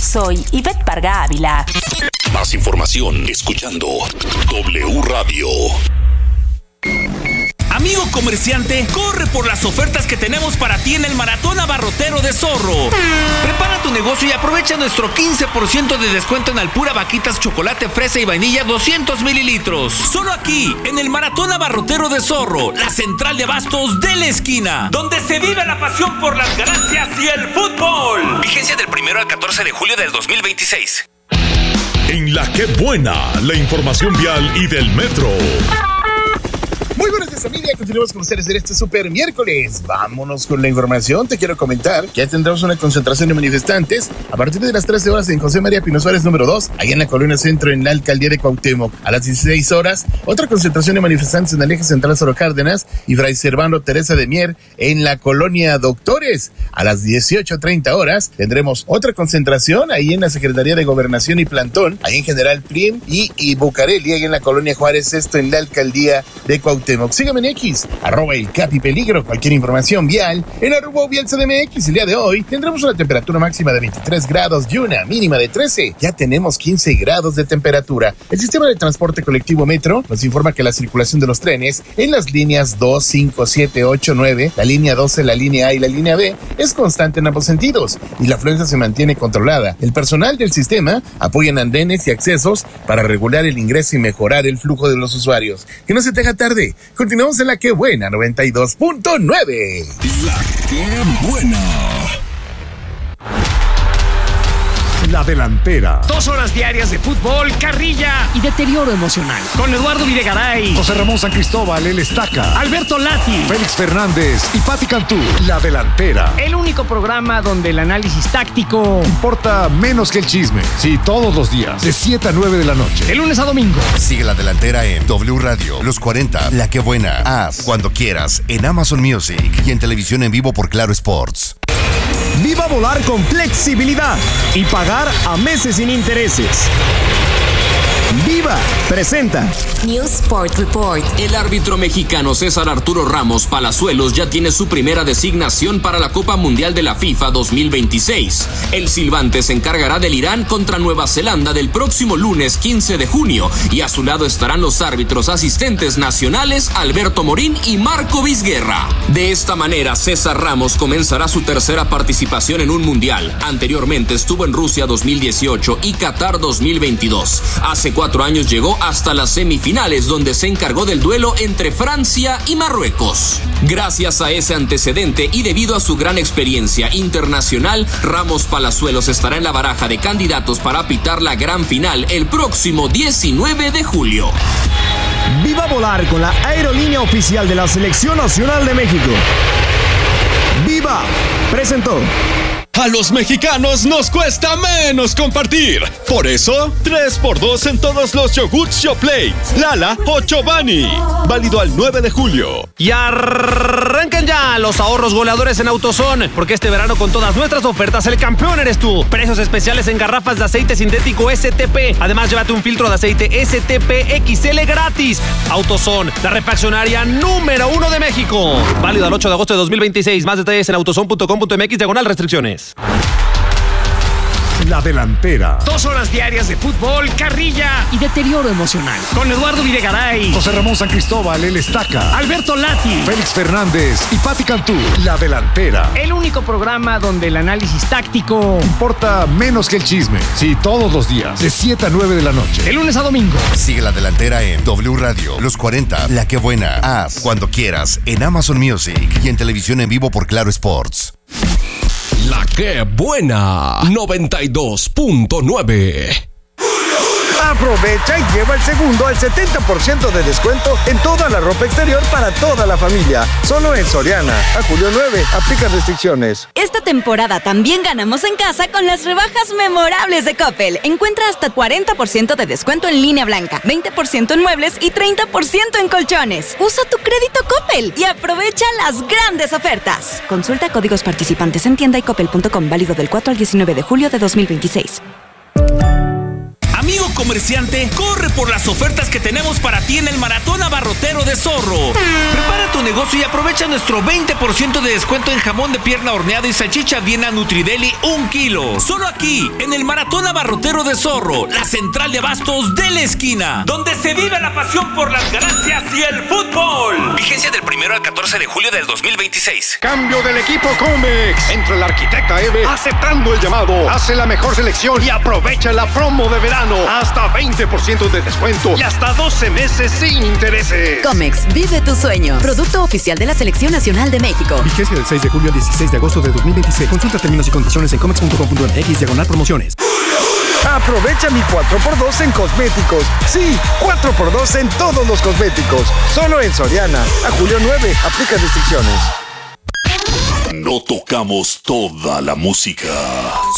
Soy Ivette Parga Ávila. Más información escuchando W Radio. Amigo comerciante, corre por las ofertas que tenemos para ti en el Maratón Abarrotero de Zorro. Prepara tu negocio y aprovecha nuestro 15% de descuento en Alpura Vaquitas, chocolate, fresa y vainilla 200 mililitros. Solo aquí, en el Maratón Abarrotero de Zorro, la central de abastos de la esquina, donde se vive la pasión por las ganancias y el fútbol. Vigencia del 1 al 14 de julio del 2026. En La Que Buena, la información vial y del metro. Muy buenos días, familia. Continuamos con ustedes en este super miércoles. Vámonos con la información. Te quiero comentar que ya tendremos una concentración de manifestantes a partir de las 13 horas en José María Pino Suárez número 2, allá en la Colonia Centro, en la Alcaldía de Cuauhtémoc. A las 16 horas, otra concentración de manifestantes en el eje central Soro Cárdenas y Fray Servando Teresa de Mier en la Colonia Doctores. A las 18:30 horas tendremos otra concentración ahí en la Secretaría de Gobernación y Plantón, ahí en General Prim y Bucareli, ahí en la Colonia Juárez, esto en la Alcaldía de Cuauhtémoc. Sígueme en X, @elCapiPeligro. Cualquier información vial en @vialcdmx. El día de hoy tendremos una temperatura máxima de 23 grados y una mínima de 13. Ya tenemos 15 grados de temperatura. El sistema de transporte colectivo Metro nos informa que la circulación de los trenes en las líneas 2, 5, 7, 8, 9, la línea 12, la línea A y la línea B es constante en ambos sentidos y la afluencia se mantiene controlada. El personal del sistema apoya en andenes y accesos para regular el ingreso y mejorar el flujo de los usuarios. Que no se te haga tarde. Continuamos en La Que Buena 92.9. La Que Buena. La Delantera. 2 horas diarias de fútbol, carrilla y deterioro emocional. Con Eduardo Videgaray, José Ramón San Cristóbal, el Estaca, Alberto Lati, Félix Fernández y Pati Cantú. La Delantera. El único programa donde el análisis táctico importa menos que el chisme. Sí, todos los días, de 7 a 9 de la noche. de lunes a domingo. Sigue La Delantera en W Radio, Los 40, La Que Buena, Haz, cuando quieras, en Amazon Music y en televisión en vivo por Claro Sports. Viva volar con flexibilidad y pagar a meses sin intereses. Viva presenta News Sport Report. El árbitro mexicano César Arturo Ramos Palazuelos ya tiene su primera designación para la Copa Mundial de la FIFA 2026. El silbante se encargará del Irán contra Nueva Zelanda del próximo lunes 15 de junio y a su lado estarán los árbitros asistentes nacionales Alberto Morín y Marco Vizguerra. De esta manera, César Ramos comenzará su tercera participación en un mundial. Anteriormente estuvo en Rusia 2018 y Qatar 2022. Hace 4 años llegó hasta las semifinales, donde se encargó del duelo entre Francia y Marruecos. Gracias a ese antecedente y debido a su gran experiencia internacional, Ramos Palazuelos estará en la baraja de candidatos para pitar la gran final el próximo 19 de julio. Viva volar con la aerolínea oficial de la Selección Nacional de México. Viva presentó. A los mexicanos nos cuesta menos compartir. Por eso, 3x2 en todos los yogurts Yoplait, Lala o Chobani. Válido al 9 de julio. Y arrancan ya los ahorros goleadores en AutoZone, porque este verano con todas nuestras ofertas el campeón eres tú. Precios especiales en garrafas de aceite sintético STP. Además, llévate un filtro de aceite STP XL gratis. AutoZone, la refaccionaria número 1 de México. Válido al 8 de agosto de 2026. Más detalles en autozone.com.mx/restricciones. La Delantera. 2 horas diarias de fútbol, carrilla y deterioro emocional. Con Eduardo Videgaray, José Ramón San Cristóbal, el Estaca, Alberto Lati, Félix Fernández y Pati Cantú. La Delantera. el único programa donde el análisis táctico Importa menos que el chisme. Sí, todos los días, de 7 a 9 de la noche. de lunes a domingo. Sigue La Delantera en W Radio, Los 40, La Que Buena, Haz, cuando quieras, en Amazon Music y en televisión en vivo por Claro Sports. La Que Buena 92.9. Aprovecha y lleva el segundo al 70% de descuento en toda la ropa exterior para toda la familia. Solo en Soriana. A julio 9. Aplica restricciones. Esta temporada también ganamos en casa con las rebajas memorables de Coppel. Encuentra hasta 40% de descuento en línea blanca, 20% en muebles y 30% en colchones. Usa tu crédito Coppel y aprovecha las grandes ofertas. Consulta códigos participantes en tienda y coppel.com, válido del 4 al 19 de julio de 2026. Amigo comerciante, corre por las ofertas que tenemos para ti en el Maratón Abarrotero de Zorro. Prepara tu negocio y aprovecha nuestro 20% de descuento en jamón de pierna horneado y salchicha Viena Nutrideli 1 kilo. Solo aquí, en el Maratón Abarrotero de Zorro, la central de abastos de la esquina, donde se vive la pasión por las ganancias y el fútbol. Vigencia del 1 al 14 de julio del 2026. Cambio del equipo Comex. Entra la arquitecta Eve aceptando el llamado. Hace la mejor selección y aprovecha la promo de verano. Hasta 20% de descuento y hasta 12 meses sin intereses. Comex, vive tu sueño. Producto oficial de la Selección Nacional de México. Vigencia del 6 de julio al 16 de agosto de 2026. Consulta términos y condiciones en comex.com.mx/promociones. Aprovecha mi 4x2 en cosméticos. Sí, 4x2 en todos los cosméticos. Solo en Soriana. A julio 9. Aplica restricciones. No tocamos toda la música.